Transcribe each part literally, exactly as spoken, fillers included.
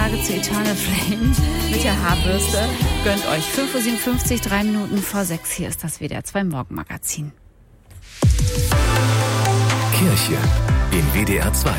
Frage zu Eternal Flame mit der Haarbürste. Gönnt euch fünf Uhr siebenundfünfzig, drei Minuten vor sechs. Hier ist das W D R zwei Morgenmagazin. Kirche in W D R zwei.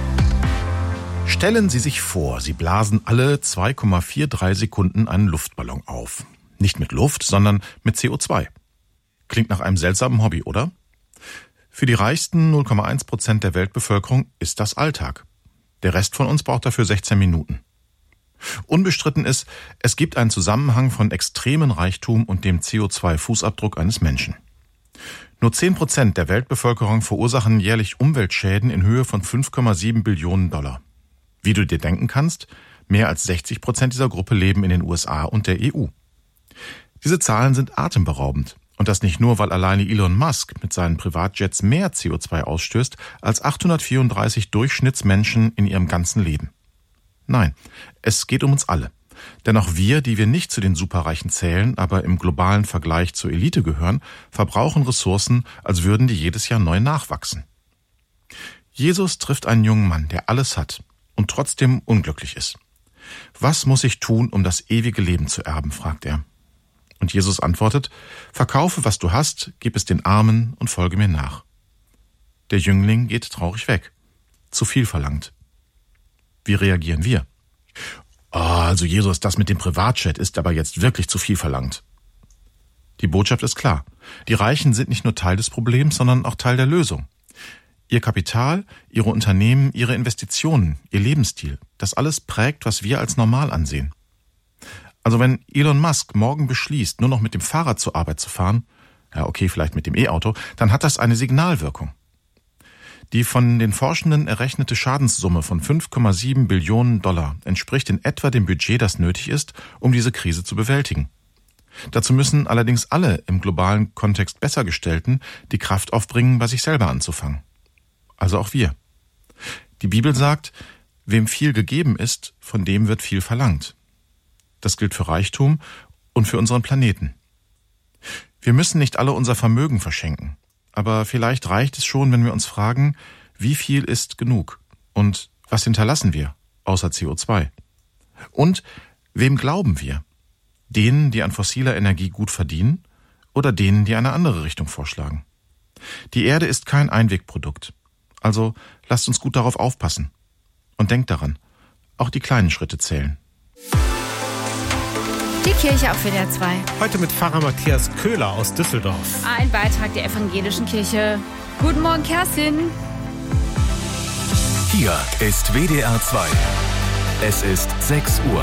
Stellen Sie sich vor, Sie blasen alle zwei Komma dreiundvierzig Sekunden einen Luftballon auf. Nicht mit Luft, sondern mit C O zwei. Klingt nach einem seltsamen Hobby, oder? Für die reichsten null Komma eins Prozent der Weltbevölkerung ist das Alltag. Der Rest von uns braucht dafür sechzehn Minuten. Unbestritten ist, es gibt einen Zusammenhang von extremen Reichtum und dem C O zwei Fußabdruck eines Menschen. Nur zehn Prozent der Weltbevölkerung verursachen jährlich Umweltschäden in Höhe von fünf Komma sieben Billionen Dollar. Wie du dir denken kannst, mehr als sechzig Prozent dieser Gruppe leben in den U S A und der E U. Diese Zahlen sind atemberaubend. Und das nicht nur, weil alleine Elon Musk mit seinen Privatjets mehr C O zwei ausstößt als achthundertvierunddreißig Durchschnittsmenschen in ihrem ganzen Leben. Nein, es geht um uns alle. Denn auch wir, die wir nicht zu den Superreichen zählen, aber im globalen Vergleich zur Elite gehören, verbrauchen Ressourcen, als würden die jedes Jahr neu nachwachsen. Jesus trifft einen jungen Mann, der alles hat und trotzdem unglücklich ist. Was muss ich tun, um das ewige Leben zu erben, fragt er. Und Jesus antwortet, verkaufe, was du hast, gib es den Armen und folge mir nach. Der Jüngling geht traurig weg. Zu viel verlangt. Wie reagieren wir? Oh, also Jesus, das mit dem Privatjet ist aber jetzt wirklich zu viel verlangt. Die Botschaft ist klar. Die Reichen sind nicht nur Teil des Problems, sondern auch Teil der Lösung. Ihr Kapital, ihre Unternehmen, ihre Investitionen, ihr Lebensstil, das alles prägt, was wir als normal ansehen. Also wenn Elon Musk morgen beschließt, nur noch mit dem Fahrrad zur Arbeit zu fahren, ja okay, vielleicht mit dem E-Auto, dann hat das eine Signalwirkung. Die von den Forschenden errechnete Schadenssumme von fünf Komma sieben Billionen Dollar entspricht in etwa dem Budget, das nötig ist, um diese Krise zu bewältigen. Dazu müssen allerdings alle im globalen Kontext Bessergestellten die Kraft aufbringen, bei sich selber anzufangen. Also auch wir. Die Bibel sagt, wem viel gegeben ist, von dem wird viel verlangt. Das gilt für Reichtum und für unseren Planeten. Wir müssen nicht alle unser Vermögen verschenken, aber vielleicht reicht es schon, wenn wir uns fragen, wie viel ist genug und was hinterlassen wir, außer C O zwei? Und wem glauben wir? Denen, die an fossiler Energie gut verdienen oder denen, die eine andere Richtung vorschlagen? Die Erde ist kein Einwegprodukt, also lasst uns gut darauf aufpassen. Und denkt daran, auch die kleinen Schritte zählen. Die Kirche auf W D R zwei. Heute mit Pfarrer Matthias Köhler aus Düsseldorf. Ein Beitrag der evangelischen Kirche. Guten Morgen, Kerstin. Hier ist W D R zwei. Es ist sechs Uhr.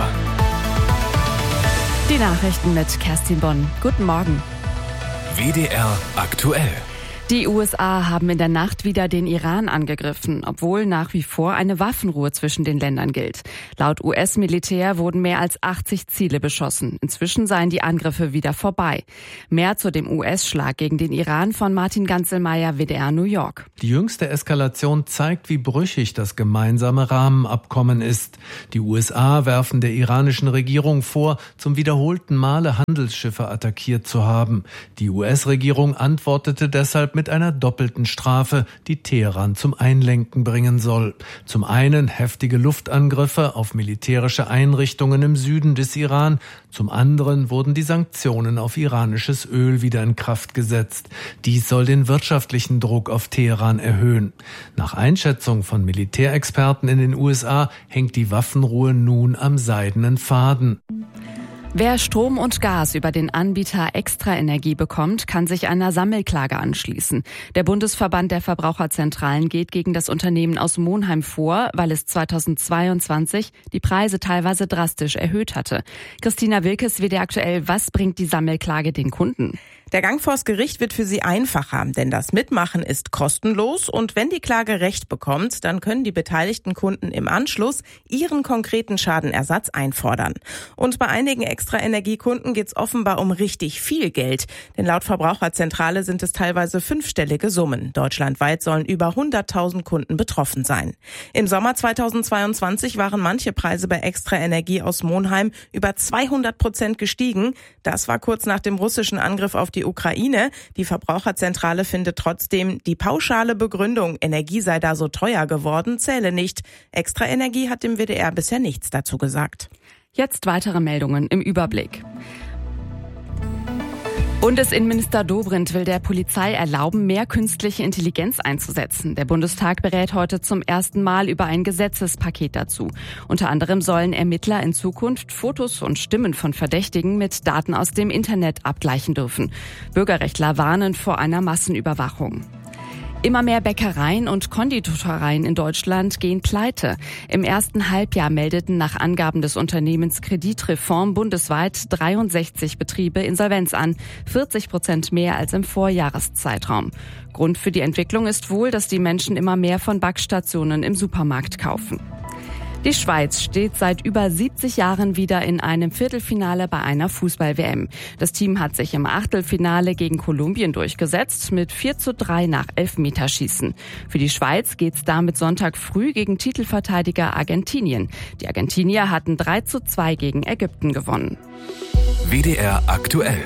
Die Nachrichten mit Kerstin Bonn. Guten Morgen. W D R aktuell. Die U S A haben in der Nacht wieder den Iran angegriffen, obwohl nach wie vor eine Waffenruhe zwischen den Ländern gilt. Laut U S-Militär wurden mehr als achtzig Ziele beschossen. Inzwischen seien die Angriffe wieder vorbei. Mehr zu dem U S-Schlag gegen den Iran von Martin Ganzelmeier, W D R New York. Die jüngste Eskalation zeigt, wie brüchig das gemeinsame Rahmenabkommen ist. Die U S A werfen der iranischen Regierung vor, zum wiederholten Male Handelsschiffe attackiert zu haben. Die U S-Regierung antwortete deshalb mit einer doppelten Strafe, die Teheran zum Einlenken bringen soll. Zum einen heftige Luftangriffe auf militärische Einrichtungen im Süden des Iran, zum anderen wurden die Sanktionen auf iranisches Öl wieder in Kraft gesetzt. Dies soll den wirtschaftlichen Druck auf Teheran erhöhen. Nach Einschätzung von Militärexperten in den U S A hängt die Waffenruhe nun am seidenen Faden. Wer Strom und Gas über den Anbieter Extra Energie bekommt, kann sich einer Sammelklage anschließen. Der Bundesverband der Verbraucherzentralen geht gegen das Unternehmen aus Monheim vor, weil es zweitausendzweiundzwanzig die Preise teilweise drastisch erhöht hatte. Christina Wilkes, W D R aktuell, was bringt die Sammelklage den Kunden? Der Gang vors Gericht wird für sie einfacher, denn das Mitmachen ist kostenlos und wenn die Klage Recht bekommt, dann können die beteiligten Kunden im Anschluss ihren konkreten Schadenersatz einfordern. Und bei einigen Extra-Energiekunden geht es offenbar um richtig viel Geld, denn laut Verbraucherzentrale sind es teilweise fünfstellige Summen. Deutschlandweit sollen über hunderttausend Kunden betroffen sein. Im Sommer zweitausendzweiundzwanzig waren manche Preise bei Extra Energie aus Monheim über zweihundert Prozent gestiegen. Das war kurz nach dem russischen Angriff auf die Ukraine. Die Verbraucherzentrale findet trotzdem, die pauschale Begründung, Energie sei da so teuer geworden, zähle nicht. Extra Energie hat dem W D R bisher nichts dazu gesagt. Jetzt weitere Meldungen im Überblick. Bundesinnenminister Dobrindt will der Polizei erlauben, mehr künstliche Intelligenz einzusetzen. Der Bundestag berät heute zum ersten Mal über ein Gesetzespaket dazu. Unter anderem sollen Ermittler in Zukunft Fotos und Stimmen von Verdächtigen mit Daten aus dem Internet abgleichen dürfen. Bürgerrechtler warnen vor einer Massenüberwachung. Immer mehr Bäckereien und Konditoreien in Deutschland gehen pleite. Im ersten Halbjahr meldeten nach Angaben des Unternehmens Kreditreform bundesweit dreiundsechzig Betriebe Insolvenz an, vierzig Prozent mehr als im Vorjahreszeitraum. Grund für die Entwicklung ist wohl, dass die Menschen immer mehr von Backstationen im Supermarkt kaufen. Die Schweiz steht seit über siebzig Jahren wieder in einem Viertelfinale bei einer Fußball-W M. Das Team hat sich im Achtelfinale gegen Kolumbien durchgesetzt mit vier zu drei nach Elfmeterschießen. Für die Schweiz geht's damit Sonntag früh gegen Titelverteidiger Argentinien. Die Argentinier hatten drei zu zwei gegen Ägypten gewonnen. W D R aktuell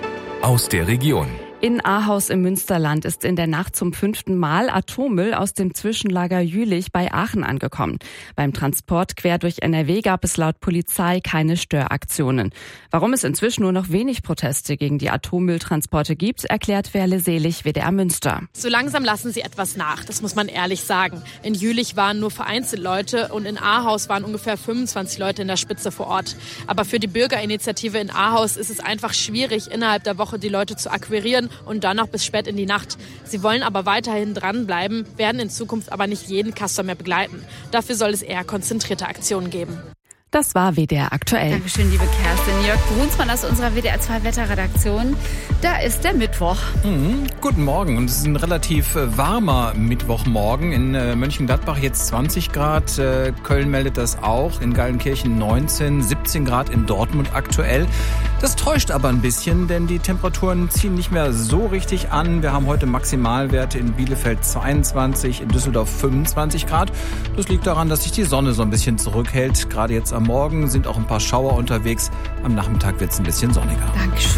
aus der Region. In Ahaus im Münsterland ist in der Nacht zum fünften Mal Atommüll aus dem Zwischenlager Jülich bei Aachen angekommen. Beim Transport quer durch N R W gab es laut Polizei keine Störaktionen. Warum es inzwischen nur noch wenig Proteste gegen die Atommülltransporte gibt, erklärt Werle Selig, W D R Münster. So langsam lassen sie etwas nach, das muss man ehrlich sagen. In Jülich waren nur vereinzelt Leute und in Ahaus waren ungefähr fünfundzwanzig Leute in der Spitze vor Ort. Aber für die Bürgerinitiative in Ahaus ist es einfach schwierig, innerhalb der Woche die Leute zu akquirieren und dann noch bis spät in die Nacht. Sie wollen aber weiterhin dranbleiben, werden in Zukunft aber nicht jeden Customer mehr begleiten. Dafür soll es eher konzentrierte Aktionen geben. Das war W D R aktuell. Dankeschön, liebe Kerstin. Jörg Brunsmann aus unserer W D R zwei Wetterredaktion. Da ist der Mittwoch. Mhm, guten Morgen. Und es ist ein relativ äh, warmer Mittwochmorgen. In äh, Mönchengladbach jetzt zwanzig Grad. Äh, Köln meldet das auch. In Geilenkirchen neunzehn, siebzehn Grad in Dortmund aktuell. Das täuscht aber ein bisschen, denn die Temperaturen ziehen nicht mehr so richtig an. Wir haben heute Maximalwerte in Bielefeld zweiundzwanzig, in Düsseldorf fünfundzwanzig Grad. Das liegt daran, dass sich die Sonne so ein bisschen zurückhält. Gerade jetzt am Morgen sind auch ein paar Schauer unterwegs. Am Nachmittag wird es ein bisschen sonniger. Dankeschön.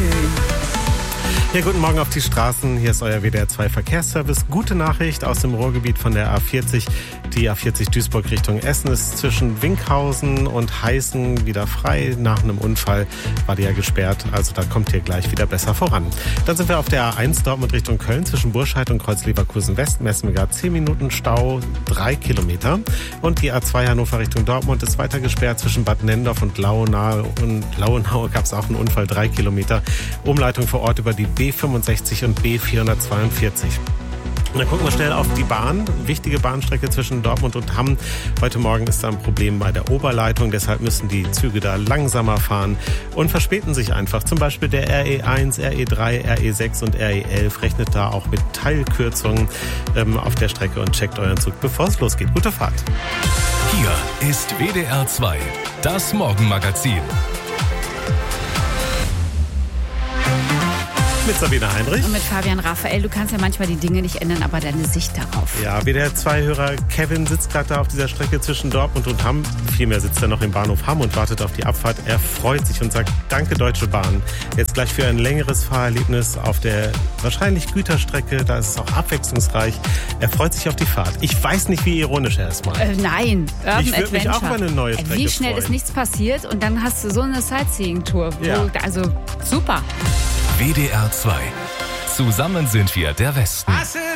Ja, guten Morgen auf die Straßen. Hier ist euer W D R zwei Verkehrsservice. Gute Nachricht aus dem Ruhrgebiet von der A vierzig. Die A vierzig Duisburg Richtung Essen ist zwischen Winkhausen und Heißen wieder frei. Nach einem Unfall war die ja gesperrt. Also da kommt ihr gleich wieder besser voran. Dann sind wir auf der A eins Dortmund Richtung Köln. Zwischen Burscheid und Kreuz-Leverkusen West messen wir gerade zehn Minuten Stau, drei Kilometer. Und die A zwei Hannover Richtung Dortmund ist weiter gesperrt. Zwischen Bad Nendorf und Lauenau. Und Lauenau gab es auch einen Unfall, drei Kilometer. Umleitung vor Ort über die B fünfundsechzig und B vierhundertzweiundvierzig. Und dann gucken wir schnell auf die Bahn. Wichtige Bahnstrecke zwischen Dortmund und Hamm. Heute Morgen ist da ein Problem bei der Oberleitung. Deshalb müssen die Züge da langsamer fahren und verspäten sich einfach. Zum Beispiel der R E eins, R E drei, R E sechs und R E elf. Rechnet da auch mit Teilkürzungen ähm, auf der Strecke und checkt euren Zug, bevor es losgeht. Gute Fahrt. Hier ist W D R zwei, das Morgenmagazin. Mit Sabine Heinrich. Und mit Fabian Raphael. Du kannst ja manchmal die Dinge nicht ändern, aber deine Sicht darauf. Ja, W D R zwei Hörer Kevin sitzt gerade da auf dieser Strecke zwischen Dortmund und Hamm. Vielmehr sitzt er noch im Bahnhof Hamm und wartet auf die Abfahrt. Er freut sich und sagt, danke Deutsche Bahn. Jetzt gleich für ein längeres Fahrerlebnis auf der wahrscheinlich Güterstrecke. Da ist es auch abwechslungsreich. Er freut sich auf die Fahrt. Ich weiß nicht, wie ironisch er es meint. Äh, nein, Urban Ich würde mich auch über eine neue Strecke Wie schnell freuen. ist nichts passiert und dann hast du so eine Sightseeing-Tour. Ja. Also super. W D R zwei. Zusammen sind wir der Westen.